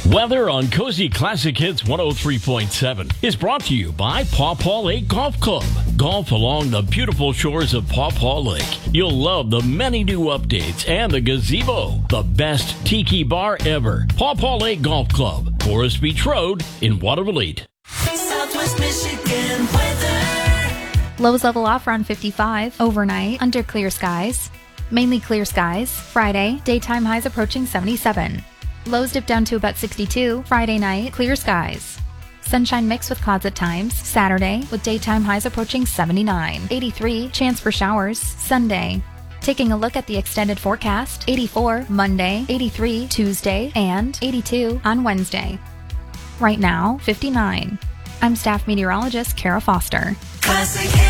Weather on Cozy Classic Hits 103.7 is brought to you by Paw Paw Lake Golf Club. Golf along the beautiful shores of Paw Paw Lake. You'll love the many new updates and the gazebo, the best tiki bar ever. Paw Paw Lake Golf Club, Forest Beach Road in Watervliet. Southwest Michigan weather. Lows level off around 55. Overnight, under clear skies. Mainly clear skies. Friday, daytime highs approaching 77. Lows dip down to about 62. Friday night, clear skies. Sunshine mixed with clouds at times. Saturday, with daytime highs approaching 79. 83, chance for showers. Sunday. Taking a look at the extended forecast. 84 Monday, 83 Tuesday, and 82 on Wednesday. Right now, 59. I'm staff meteorologist Kara Foster. Classic